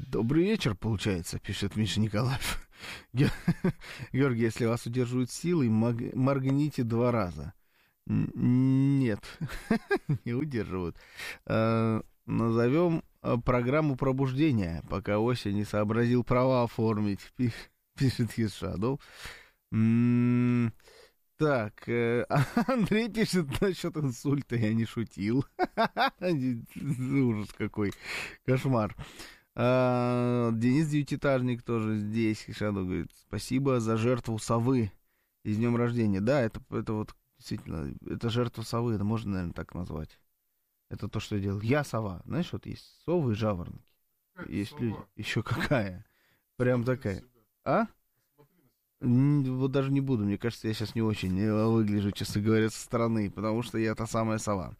Добрый вечер, получается, пишет Миша Николаев. Георгий, если вас удерживают силой, моргните 2 раза. Нет, не удерживают. Назовем программу пробуждения, пока Ося не сообразил права оформить, пишет Хисшадов. Так, Андрей пишет насчет инсульта, я не шутил. Ужас какой, кошмар. Денис Девятиэтажник тоже здесь. Хишаду говорит, спасибо за жертву совы и с днем рождения. Да, это вот действительно, это жертва совы, это можно, наверное, так назвать. Это то, что я делал. Я сова. Знаешь, вот есть совы и жаворонки. Есть люди. Еще какая? Прям такая. А? Вот даже не буду. Мне кажется, я сейчас не очень выгляжу, честно говоря, со стороны, потому что я та самая сова.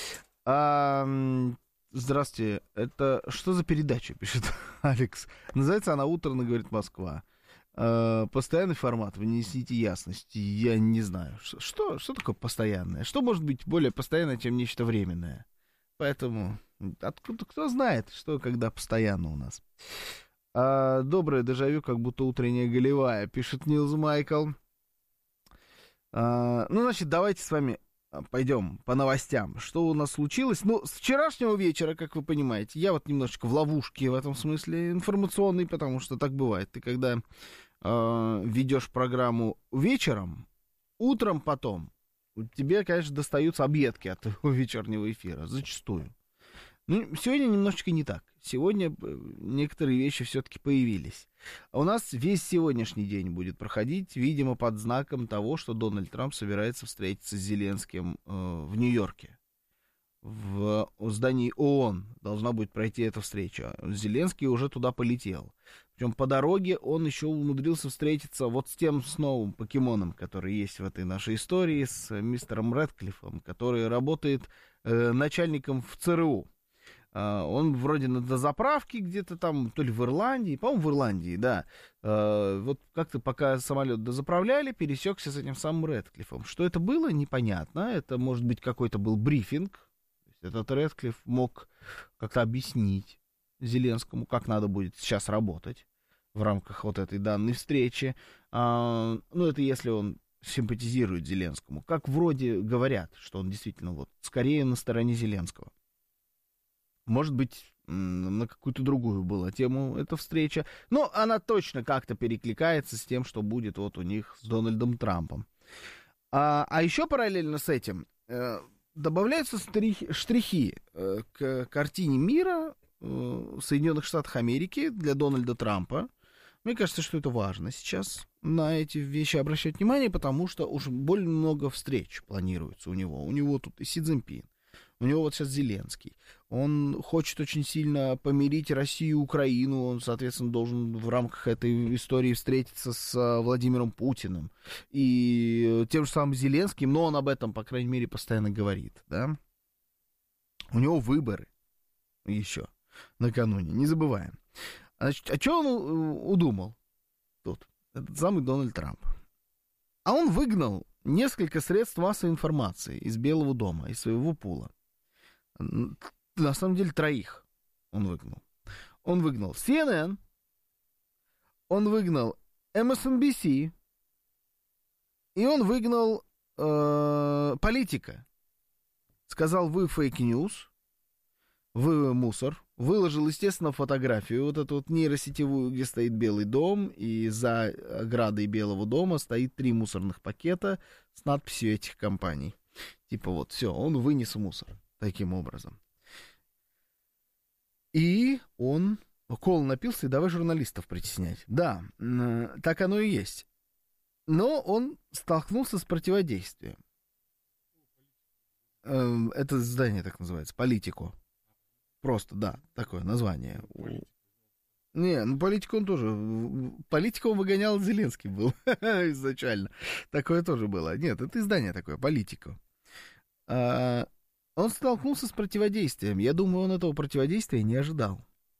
Здравствуйте, это что за передача, пишет Алекс. Называется она «Утренно говорит Москва». Постоянный формат, вы несите ясность. Я не знаю, что такое постоянное? Что может быть более постоянное, чем нечто временное? Поэтому, откуда, кто знает, что когда постоянно у нас. Доброе дежавю, как будто утренняя голевая, пишет Нилс Майкл. Значит, давайте с вами пойдем по новостям. Что у нас случилось? С вчерашнего вечера, как вы понимаете, я вот немножечко в ловушке в этом смысле информационной, потому что так бывает. Ты когда ведешь программу вечером, утром потом, тебе, конечно, достаются объедки от твоего вечернего эфира, зачастую. Сегодня немножечко не так. Сегодня некоторые вещи все-таки появились. А у нас весь сегодняшний день будет проходить, видимо, под знаком того, что Дональд Трамп собирается встретиться с Зеленским в Нью-Йорке. В здании ООН должна будет пройти эта встреча. Зеленский уже туда полетел. Причем по дороге он еще умудрился встретиться вот с тем новым покемоном, который есть в этой нашей истории, с мистером Рэдклиффом, который работает начальником в ЦРУ. Он вроде на дозаправке где-то там, то ли в Ирландии, по-моему, в Ирландии, да. Вот как-то пока самолет дозаправляли, пересекся с этим самым Рэдклиффом. Что это было, непонятно. Это, может быть, какой-то был брифинг. То есть этот Рэдклифф мог как-то объяснить Зеленскому, как надо будет сейчас работать в рамках вот этой данной встречи. Это если он симпатизирует Зеленскому. Как вроде говорят, что он действительно вот скорее на стороне Зеленского. Может быть, на какую-то другую была тему эта встреча. Но она точно как-то перекликается с тем, что будет вот у них с Дональдом Трампом. А еще параллельно с этим добавляются штрихи к картине мира в Соединенных Штатах Америки для Дональда Трампа. Мне кажется, что это важно сейчас на эти вещи обращать внимание, потому что уж больно много встреч планируется у него. У него тут и Си Цзиньпин. У него вот сейчас Зеленский. Он хочет очень сильно помирить Россию и Украину. Он, соответственно, должен в рамках этой истории встретиться с Владимиром Путиным и тем же самым Зеленским, но он об этом, по крайней мере, постоянно говорит, да. У него выборы еще накануне, не забываем. Значит, а что он удумал тут, этот самый Дональд Трамп? А он выгнал несколько средств массовой информации из Белого дома, из своего пула. На самом деле 3 он выгнал. Он выгнал CNN, он выгнал MSNBC, и он выгнал Политика. Сказал, вы фейк-ньюс, вы мусор. Выложил, естественно, фотографию, вот эту вот нейросетевую, где стоит Белый дом, и за оградой Белого дома стоит 3 мусорных пакета с надписью этих компаний. Типа вот, все, он вынес мусор таким образом. И он колу напился, и давай журналистов притеснять. Да, так оно и есть. Но он столкнулся с противодействием. Это здание так называется, Политико. Просто, да, такое название. Политику он тоже... Политику он выгонял, Зеленский был изначально. Такое тоже было. Нет, это издание такое, Политику. Он столкнулся с противодействием. Я думаю, он этого противодействия не ожидал.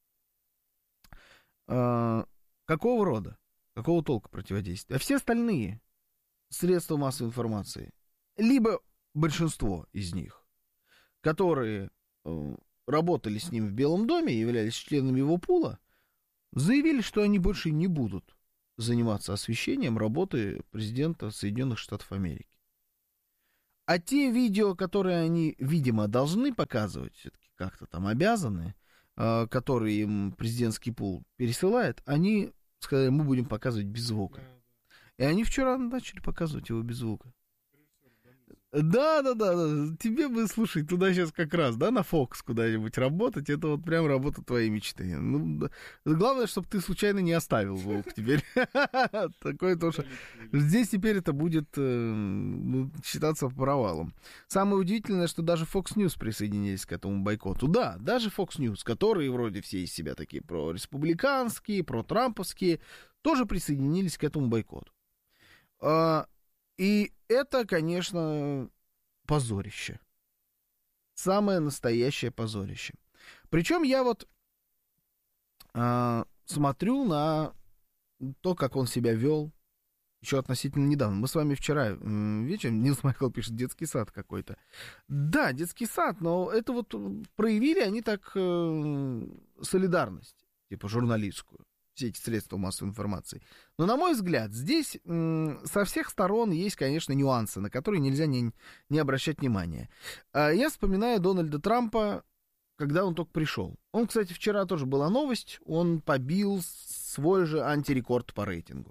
Какого рода? Какого толка противодействия? А все остальные средства массовой информации, либо большинство из них, которые работали с ним в Белом доме, являлись членами его пула, заявили, что они больше не будут заниматься освещением работы президента Соединенных Штатов Америки. А те видео, которые они, видимо, должны показывать, все-таки как-то там обязаны, которые им президентский пул пересылает, они сказали, мы будем показывать без звука. И они вчера начали показывать его без звука. Да, тебе бы, слушай, туда сейчас как раз, да, на Fox куда-нибудь работать, это вот прям работа твоей мечты. Ну, да. Главное, чтобы ты случайно не оставил звук теперь. Такое тоже. Здесь теперь это будет считаться провалом. Самое удивительное, что даже Fox News присоединились к этому бойкоту. Да, даже Fox News, которые вроде все из себя такие прореспубликанские, протрамповские, тоже присоединились к этому бойкоту. И это, конечно, позорище. Самое настоящее позорище. Причем я вот смотрю на то, как он себя вел еще относительно недавно. Мы с вами вчера вечером, Нилс Майкл пишет, детский сад какой-то. Да, детский сад, но это вот проявили они так солидарность, типа журналистскую. Все эти средства массовой информации. Но, на мой взгляд, здесь со всех сторон есть, конечно, нюансы, на которые нельзя не обращать внимания. Я вспоминаю Дональда Трампа, когда он только пришел. Он, кстати, вчера тоже была новость, он побил свой же антирекорд по рейтингу.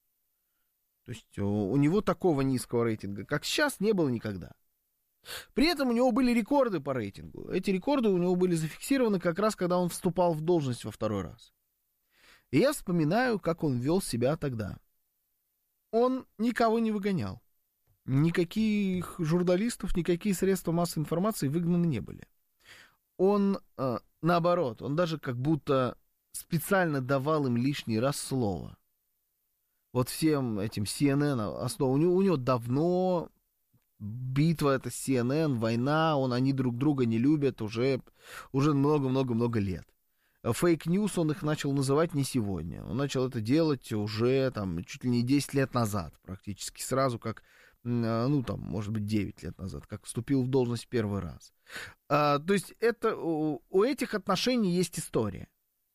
То есть у него такого низкого рейтинга, как сейчас, не было никогда. При этом у него были рекорды по рейтингу. Эти рекорды у него были зафиксированы как раз, когда он вступал в должность во второй раз. И я вспоминаю, как он вел себя тогда. Он никого не выгонял. Никаких журналистов, никакие средства массовой информации выгнаны не были. Он, наоборот, он даже как будто специально давал им лишний раз слово. Вот всем этим CNN, у него давно битва это CNN, война, они друг друга не любят уже много-много-много лет. Фейк-ньюс он их начал называть не сегодня. Он начал это делать уже там чуть ли не 10 лет назад, практически сразу, как, ну там, может быть, 9 лет назад, как вступил в должность первый раз. То есть это, у этих отношений есть история.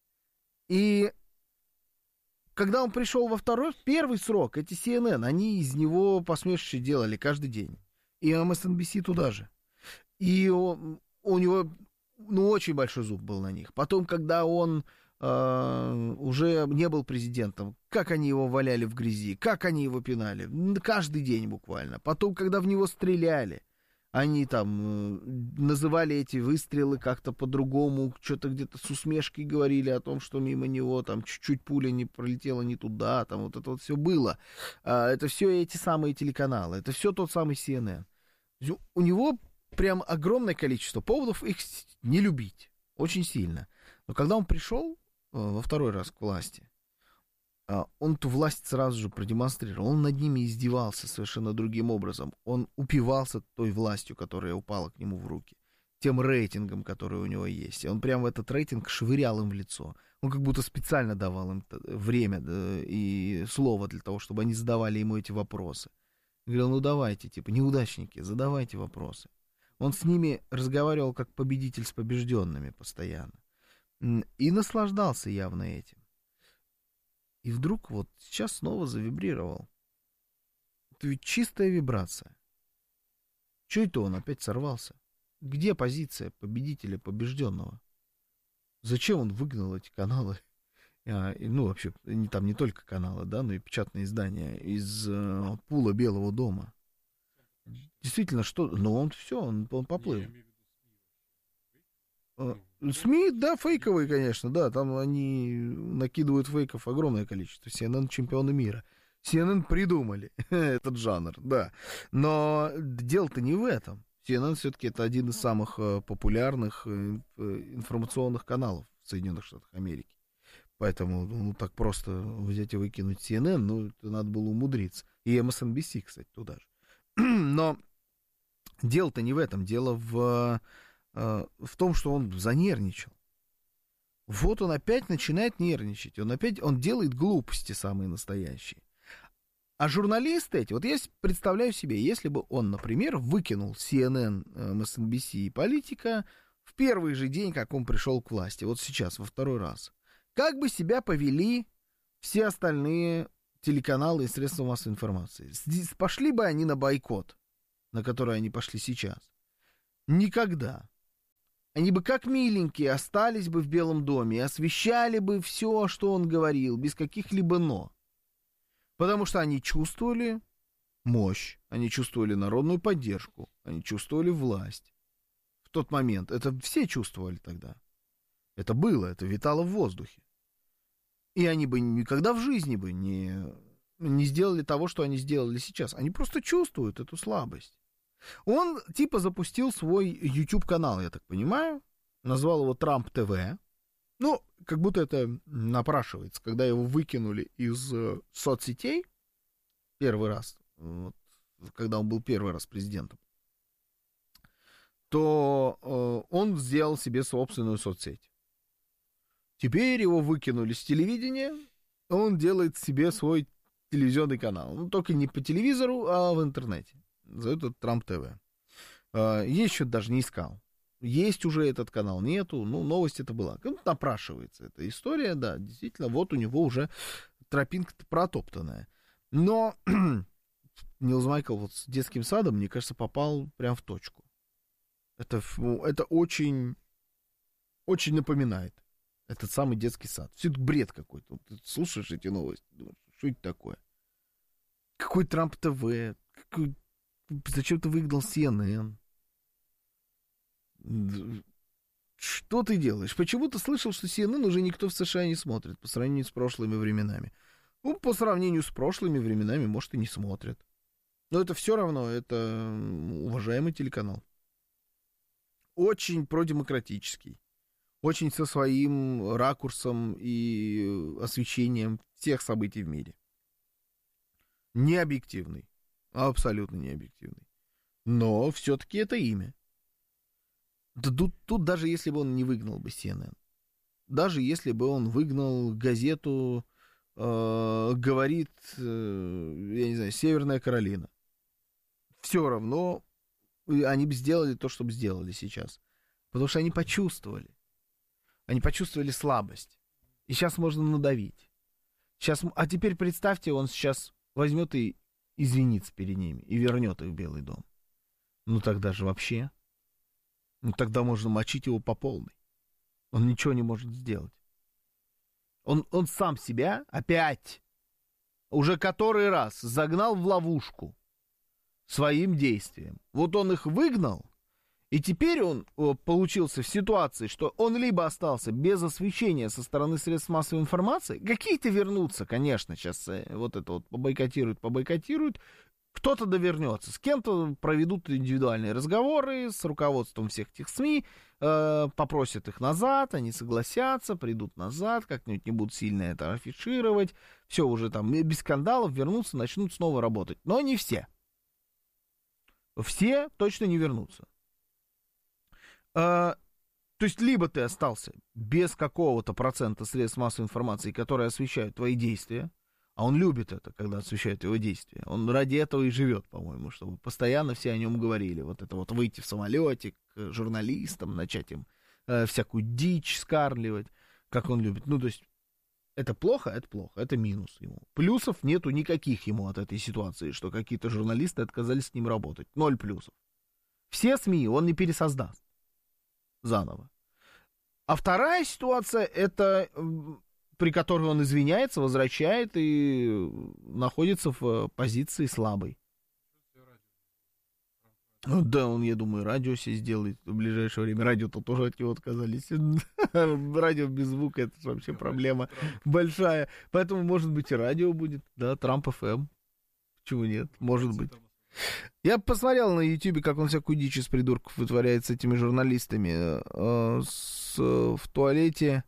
И когда он пришел во первый срок, эти CNN, они из него посмешище делали каждый день. И MSNBC туда же. И у него... Ну, очень большой зуб был на них. Потом, когда он уже не был президентом, как они его валяли в грязи, как они его пинали. Каждый день буквально. Потом, когда в него стреляли, они там называли эти выстрелы как-то по-другому, что-то где-то с усмешкой говорили о том, что мимо него там чуть-чуть пуля не пролетела не туда, там вот это вот все было. Это все эти самые телеканалы, это все тот самый CNN. У него прям огромное количество поводов их не любить. Очень сильно. Но когда он пришел во второй раз к власти, он эту власть сразу же продемонстрировал. Он над ними издевался совершенно другим образом. Он упивался той властью, которая упала к нему в руки. Тем рейтингом, который у него есть. И он прям в этот рейтинг швырял им в лицо. Он как будто специально давал им время и слово для того, чтобы они задавали ему эти вопросы. Говорил, ну давайте, типа, неудачники, задавайте вопросы. Он с ними разговаривал как победитель с побежденными постоянно. И наслаждался явно этим. И вдруг вот сейчас снова завибрировал. Это ведь чистая вибрация. Чё это он опять сорвался? Где позиция победителя побежденного? Зачем он выгнал эти каналы? Ну, вообще, там не только каналы, да, но и печатные издания из пула Белого дома. Действительно, что... Ну, он все, он поплыл. СМИ, да, фейковые, конечно, да, там они накидывают фейков огромное количество. CNN чемпионы мира. CNN придумали этот жанр, да. Но дело-то не в этом. CNN все-таки это один из самых популярных информационных каналов в Соединенных Штатах Америки. Поэтому, ну, так просто взять и выкинуть CNN, ну, это надо было умудриться. И MSNBC, кстати, туда же. Но дело-то не в этом. Дело в том, что он занервничал. Вот он опять начинает нервничать. Он делает глупости самые настоящие. А журналисты эти, вот я представляю себе, если бы он, например, выкинул CNN, MSNBC и Политика в первый же день, как он пришел к власти, вот сейчас, во второй раз, как бы себя повели все остальные телеканалы и средства массовой информации? Пошли бы они на бойкот, на который они пошли сейчас? Никогда. Они бы как миленькие остались бы в Белом доме и освещали бы все, что он говорил, без каких-либо «но». Потому что они чувствовали мощь, они чувствовали народную поддержку, они чувствовали власть. В тот момент это все чувствовали тогда. Это было, это витало в воздухе. И они бы никогда в жизни бы не сделали того, что они сделали сейчас. Они просто чувствуют эту слабость. Он типа запустил свой YouTube-канал, я так понимаю. Назвал его Трамп ТВ. Ну, как будто это напрашивается. Когда его выкинули из соцсетей первый раз, вот, когда он был первый раз президентом, то он сделал себе собственную соцсеть. Теперь его выкинули с телевидения, он делает себе свой телевизионный канал. Ну, только не по телевизору, а в интернете. Зовут это Трамп ТВ. Еще даже не искал. Есть уже этот канал, нету. Ну, новость это была. Ну, напрашивается эта история, да, действительно, вот у него уже тропинка-то протоптанная. Но Нилс Майкл вот с детским садом, мне кажется, попал прям в точку. Это очень, очень напоминает этот самый детский сад. Все это бред какой-то. Ты слушаешь эти новости, думаешь, что это такое? Какой Трамп ТВ? Зачем ты выгнал CNN? Что ты делаешь? Почему ты слышал, что CNN уже никто в США не смотрит по сравнению с прошлыми временами? Ну, по сравнению с прошлыми временами, может, и не смотрят. Но это все равно, это уважаемый телеканал. Очень продемократический. Очень со своим ракурсом и освещением всех событий в мире. Не объективный. Абсолютно не объективный. Но все-таки это имя. Да тут даже если бы он не выгнал бы CNN, даже если бы он выгнал газету, говорит, я не знаю, Северная Каролина, все равно они бы сделали то, что бы сделали сейчас. Потому что они почувствовали. Они почувствовали слабость. И сейчас можно надавить. А теперь представьте, он сейчас возьмет и извинится перед ними и вернет их в Белый дом. Ну тогда же вообще. Ну тогда можно мочить его по полной. Он ничего не может сделать. Он сам себя опять, уже который раз, загнал в ловушку своим действием. Вот он их выгнал, и теперь он получился в ситуации, что он либо остался без освещения со стороны средств массовой информации, какие-то вернутся, конечно, сейчас вот это вот побойкотируют, кто-то довернется, с кем-то проведут индивидуальные разговоры с руководством всех этих СМИ, попросят их назад, они согласятся, придут назад, как-нибудь не будут сильно это афишировать, все уже там без скандалов вернутся, начнут снова работать. Но не все. Все точно не вернутся. То есть либо ты остался без какого-то процента средств массовой информации, которые освещают твои действия, а он любит это, когда освещают его действия. Он ради этого и живет, по-моему, чтобы постоянно все о нем говорили. Вот это вот выйти в самолете к журналистам, начать им всякую дичь скармливать, как он любит. Ну, то есть это плохо, это минус ему. Плюсов нету никаких ему от этой ситуации, что какие-то журналисты отказались с ним работать. 0 плюсов. Все СМИ он не пересоздаст заново. А вторая ситуация, это при которой он извиняется, возвращает и находится в позиции слабой. Да, он, я думаю, радио себе сделает в ближайшее время. Радио-то тоже от него отказались. Радио без звука — это вообще проблема большая. Поэтому, может быть, и радио будет. Да, Трамп ФМ. Почему нет? Может быть. Я посмотрел на Ютубе, как он всякую дичь из придурков вытворяет с этими журналистами. В туалете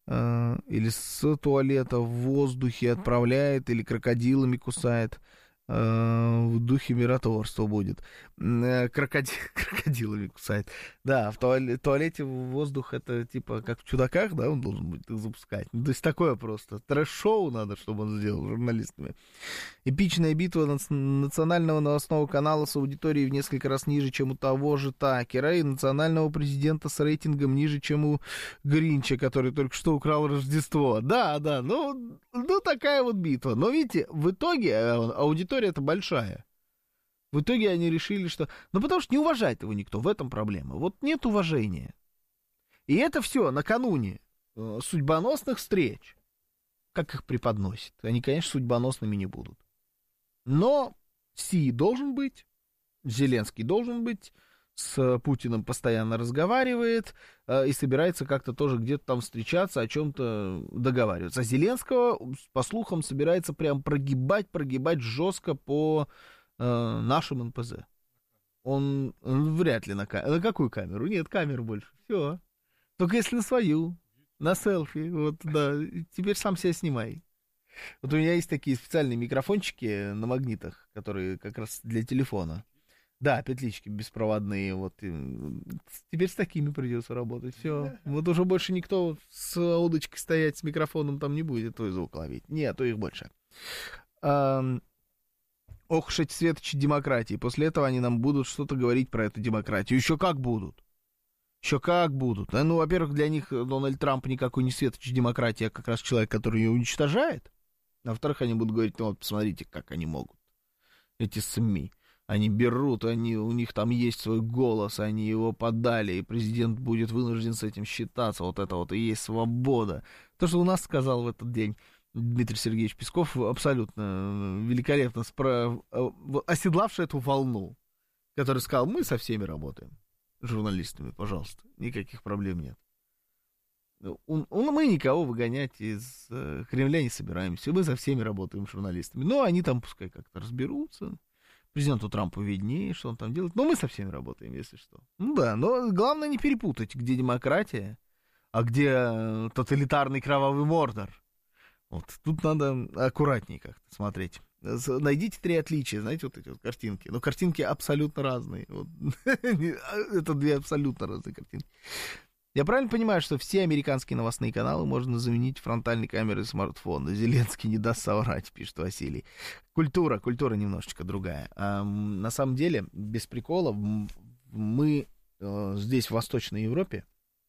или с туалета в воздухе отправляет, или крокодилами кусает. в духе миротворства будет. Крокодилами кусает. Да, в туалете воздух это типа как в «Чудаках», да, он должен быть запускать. Ну, то есть такое просто. Трэш-шоу надо, чтобы он сделал журналистами. Эпичная битва национального новостного канала с аудиторией в несколько раз ниже, чем у того же Такера, и национального президента с рейтингом ниже, чем у Гринча, который только что украл Рождество. Да, ну такая вот битва. Но видите, в итоге аудитория это большая. В итоге они решили, что... Ну, потому что не уважает его никто, в этом проблема. Вот нет уважения. И это все накануне судьбоносных встреч. Как их преподносят? Они, конечно, судьбоносными не будут. Но Си должен быть, Зеленский должен быть, с Путиным постоянно разговаривает и собирается как-то тоже где-то там встречаться, о чем-то договариваться. А Зеленского, по слухам, собирается прям прогибать жестко по нашим НПЗ. Он вряд ли на какую камеру? Нет, камеры больше. Все. Только если на свою, на селфи. Вот, да. Теперь сам себя снимай. Вот у меня есть такие специальные микрофончики на магнитах, которые как раз для телефона. Да, петлички беспроводные. Вот. Теперь с такими придется работать. Все. Вот уже больше никто с удочкой стоять с микрофоном там не будет, твой звук ловить. Нет, то их больше. Ох уж эти светочи демократии. После этого они нам будут что-то говорить про эту демократию. Еще как будут. Ну, во-первых, для них Дональд Трамп никакой не светоч демократии, а как раз человек, который ее уничтожает. А во-вторых, они будут говорить, ну вот посмотрите, как они могут. Эти СМИ. Они берут, у них там есть свой голос, они его подали, и президент будет вынужден с этим считаться. Вот это вот и есть свобода. То, что у нас сказал в этот день Дмитрий Сергеевич Песков, абсолютно великолепно оседлавший эту волну, который сказал, мы со всеми работаем, журналистами, пожалуйста, никаких проблем нет. Мы никого выгонять из Кремля не собираемся, мы со всеми работаем журналистами. Но они там пускай как-то разберутся. Президенту Трампу виднее, что он там делает. Но мы со всеми работаем, если что. Ну да, но главное не перепутать, где демократия, а где тоталитарный кровавый Мордор. Вот тут надо аккуратнее как-то смотреть. Найдите 3 отличия, знаете, вот эти вот картинки. Но картинки абсолютно разные. Вот. Это 2 абсолютно разные картинки. Я правильно понимаю, что все американские новостные каналы можно заменить фронтальной камерой смартфона? Зеленский не даст соврать, пишет Василий. Культура немножечко другая. А на самом деле, без прикола, мы здесь, в Восточной Европе,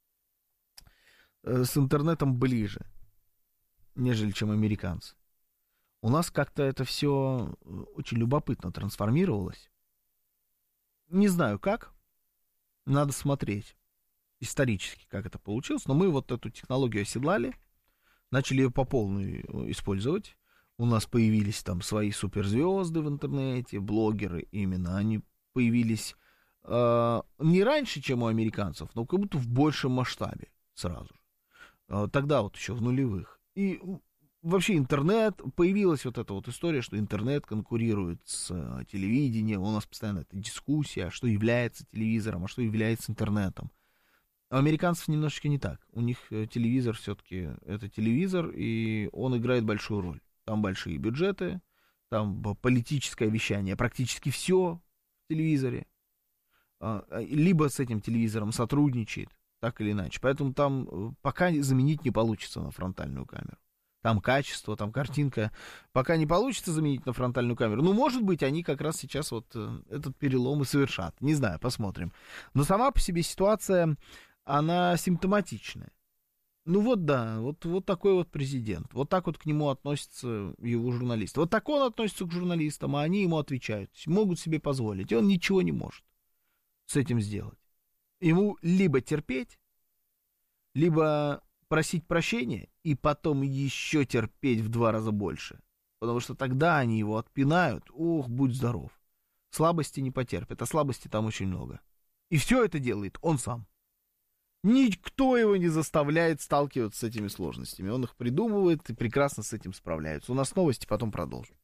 с интернетом ближе, нежели чем американцы. У нас как-то это все очень любопытно трансформировалось. Не знаю как, надо смотреть исторически, как это получилось, но мы вот эту технологию оседлали, начали ее по полной использовать. У нас появились там свои суперзвезды в интернете, блогеры именно, они появились не раньше, чем у американцев, но как будто в большем масштабе сразу же. Тогда вот еще в нулевых. И вообще интернет, появилась вот эта вот история, что интернет конкурирует с телевидением, у нас постоянно эта дискуссия, что является телевизором, а что является интернетом. У американцев немножечко не так. У них телевизор все-таки это телевизор, и он играет большую роль. Там большие бюджеты, там политическое вещание, практически все в телевизоре. Либо с этим телевизором сотрудничает, так или иначе. Поэтому там пока заменить не получится на фронтальную камеру. Там качество, там картинка. Пока не получится заменить на фронтальную камеру. Ну, может быть, они как раз сейчас вот этот перелом и совершат. Не знаю, посмотрим. Но сама по себе ситуация, она симптоматичная. Ну вот да, вот такой вот президент. Вот так вот к нему относятся его журналисты. Вот так он относится к журналистам, а они ему отвечают. Могут себе позволить. И он ничего не может с этим сделать. Ему либо терпеть, либо просить прощения, и потом еще терпеть в 2 раза больше. Потому что тогда они его отпинают. Ох, будь здоров. Слабости не потерпят, а слабости там очень много. И все это делает он сам. Никто его не заставляет сталкиваться с этими сложностями. Он их придумывает и прекрасно с этим справляется. У нас новости, потом продолжим.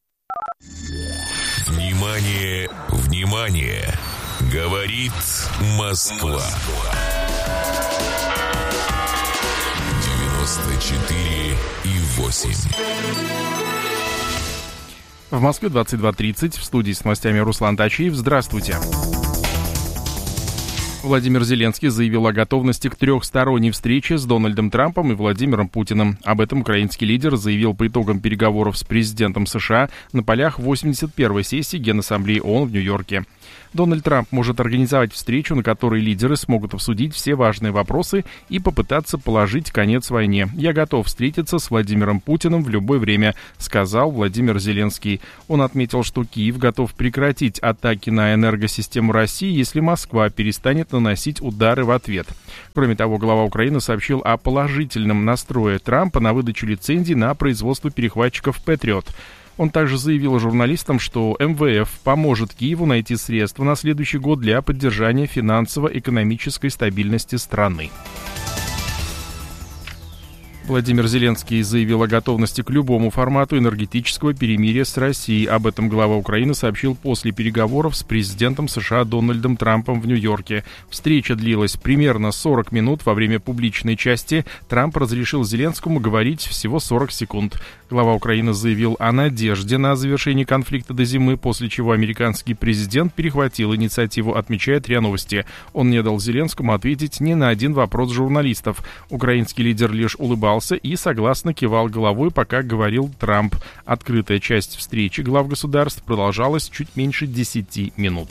Внимание, внимание! Говорит Москва. 94,8. В Москве 22:30. В студии с новостями Руслан Тачиев. Здравствуйте. Владимир Зеленский заявил о готовности к трехсторонней встрече с Дональдом Трампом и Владимиром Путиным. Об этом украинский лидер заявил по итогам переговоров с президентом США на полях 81-й сессии Генассамблеи ООН в Нью-Йорке. Дональд Трамп может организовать встречу, на которой лидеры смогут обсудить все важные вопросы и попытаться положить конец войне. «Я готов встретиться с Владимиром Путиным в любое время», сказал Владимир Зеленский. Он отметил, что Киев готов прекратить атаки на энергосистему России, если Москва перестанет наносить удары в ответ. Кроме того, глава Украины сообщил о положительном настрое Трампа на выдачу лицензий на производство перехватчиков «Патриот». Он также заявил журналистам, что МВФ поможет Киеву найти средства на следующий год для поддержания финансово-экономической стабильности страны. Владимир Зеленский заявил о готовности к любому формату энергетического перемирия с Россией. Об этом глава Украины сообщил после переговоров с президентом США Дональдом Трампом в Нью-Йорке. Встреча длилась примерно 40 минут. Во время публичной части Трамп разрешил Зеленскому говорить всего 40 секунд. Глава Украины заявил о надежде на завершение конфликта до зимы, после чего американский президент перехватил инициативу, отмечает РИА Новости. Он не дал Зеленскому ответить ни на один вопрос журналистов. Украинский лидер лишь улыбался и согласно кивал головой, пока говорил Трамп. Открытая часть встречи глав государств продолжалась чуть меньше 10 минут.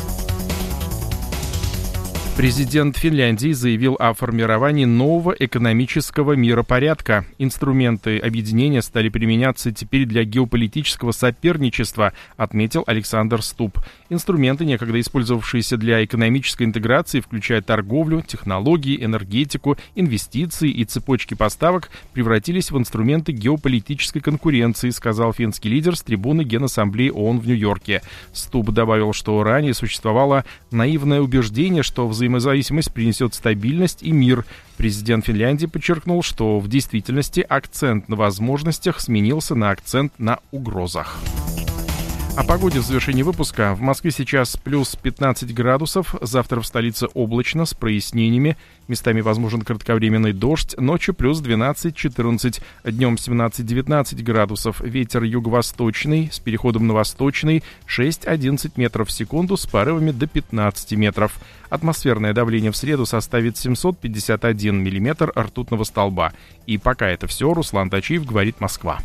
Президент Финляндии заявил о формировании нового экономического миропорядка. Инструменты объединения стали применяться теперь для геополитического соперничества, отметил Александр Стуб. Инструменты, некогда использовавшиеся для экономической интеграции, включая торговлю, технологии, энергетику, инвестиции и цепочки поставок, превратились в инструменты геополитической конкуренции, сказал финский лидер с трибуны Генассамблеи ООН в Нью-Йорке. Стуб добавил, что ранее существовало наивное убеждение, что взаимозависимость принесет стабильность и мир. Президент Финляндии подчеркнул, что в действительности акцент на возможностях сменился на акцент на угрозах. О погоде в завершении выпуска. В Москве сейчас плюс 15 градусов. Завтра в столице облачно с прояснениями. Местами возможен кратковременный дождь. Ночью плюс 12-14. Днем 17-19 градусов. Ветер юго-восточный с переходом на восточный 6-11 метров в секунду с порывами до 15 метров. Атмосферное давление в среду составит 751 миллиметр ртутного столба. И пока это все. Руслан Тачиев, говорит Москва.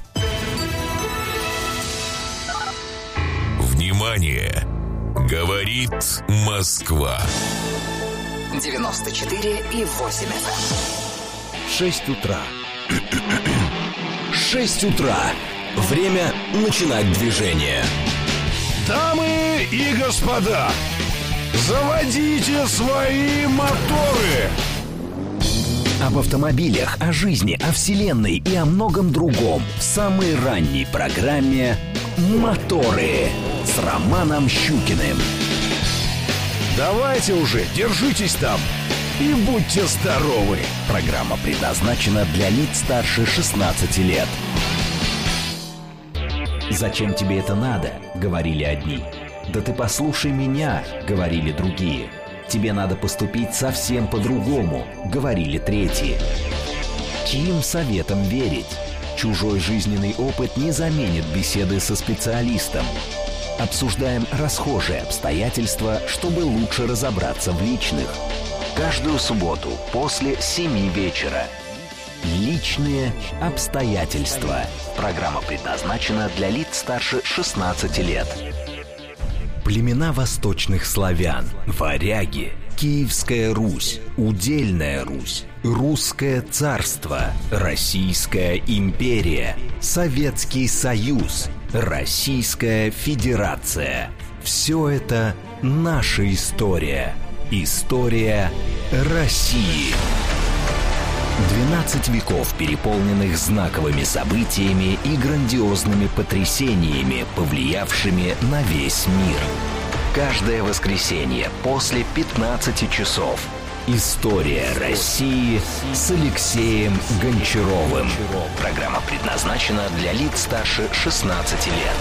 Внимание! Говорит Москва. 94,8 FM. 6 утра. 6 утра. Время начинать движение. Дамы и господа, заводите свои моторы. Об автомобилях, о жизни, о вселенной и о многом другом в самой ранней программе «Моторы» с Романом Щукиным. Давайте уже, держитесь там и будьте здоровы. Программа предназначена для лиц старше 16 лет. «Зачем тебе это надо?» — говорили одни. «Да ты послушай меня», — говорили другие. «Тебе надо поступить совсем по-другому», — говорили третьи. Чьим советам верить? Чужой жизненный опыт не заменит беседы со специалистом. Обсуждаем расхожие обстоятельства, чтобы лучше разобраться в личных. Каждую субботу после 7 вечера. Личные обстоятельства. Программа предназначена для лиц старше 16 лет. Племена восточных славян, варяги, Киевская Русь, Удельная Русь, Русское царство, Российская империя, Советский Союз, Российская Федерация. Все это наша история. История России. 12 веков, переполненных знаковыми событиями и грандиозными потрясениями, повлиявшими на весь мир. Каждое воскресенье после 15 часов. История России с Алексеем Гончаровым. Программа предназначена для лиц старше 16 лет.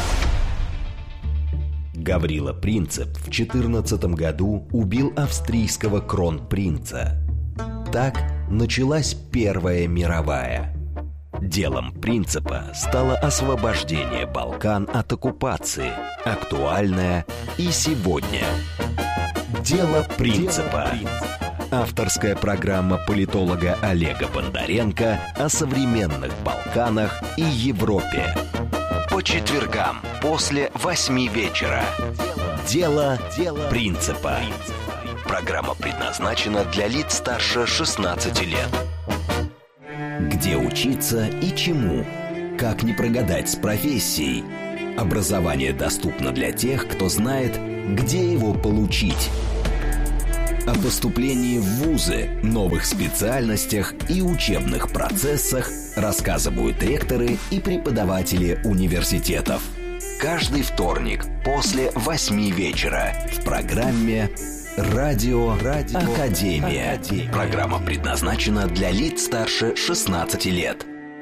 Гаврила Принцип в 14 году убил австрийского кронпринца. Так началась Первая мировая. Делом принципа стало освобождение Балкан от оккупации, актуальное и сегодня. Дело принципа. Авторская программа политолога Олега Бондаренко о современных Балканах и Европе. По четвергам после 8 вечера. Дело принципа. Программа предназначена для лиц старше 16 лет. Где учиться и чему? Как не прогадать с профессией? Образование доступно для тех, кто знает, где его получить. О поступлении в вузы, новых специальностях и учебных процессах рассказывают ректоры и преподаватели университетов. Каждый вторник после 8 вечера в программе «Радио Академия». Программа предназначена для лиц старше 16 лет.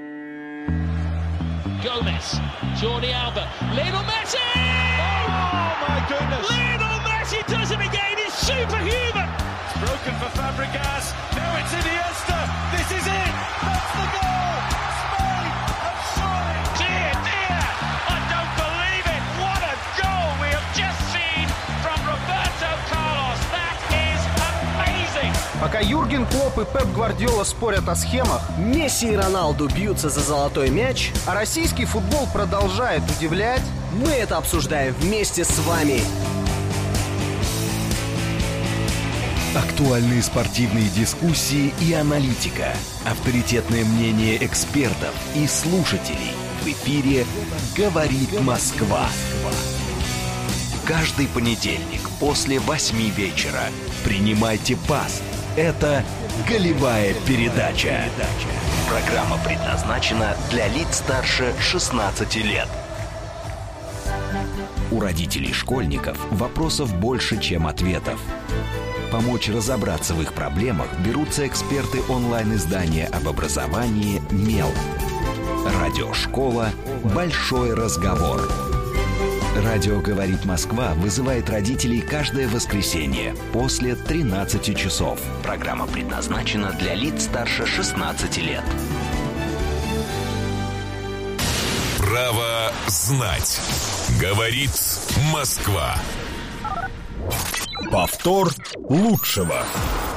Gomez, Jordi Alba, Lionel Messi! Oh my goodness! Lionel Messi does it again. He's superhuman. It's broken for Fabregas. Now it's Iniesta. This is it. That's the goal. Spain have scored. Dear, I don't believe it. What a goal we have just seen from Roberto Carlos. That is amazing. Пока Юрген Клопп и Пеп Гвардиола спорят о схемах, Месси и Роналду бьются за золотой мяч, а российский футбол продолжает удивлять, мы это обсуждаем вместе с вами. Актуальные спортивные дискуссии и аналитика. Авторитетное мнение экспертов и слушателей. В эфире «Говорит Москва». Каждый понедельник после 8 вечера. Принимайте пас. Это «Голевая передача». Программа предназначена для лиц старше 16 лет. У родителей школьников вопросов больше, чем ответов. Помочь разобраться в их проблемах берутся эксперты онлайн-издания об образовании «Мел». Радиошкола «Большой разговор». Радио «Говорит Москва» вызывает родителей каждое воскресенье после 13 часов. Программа предназначена для лиц старше 16 лет. Право знать. Говорит Москва. Повтор лучшего.